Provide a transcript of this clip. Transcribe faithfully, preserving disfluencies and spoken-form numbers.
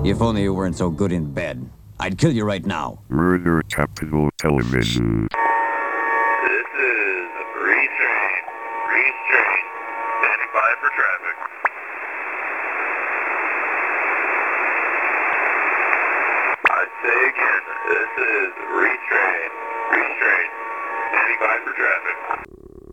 If only you weren't so good in bed. I'd kill you right now. Murder Capital Television. This is Reese Train. Reese Train. Standing by for traffic. I say again, this is Reese Train. Reese Train. Standing by for traffic.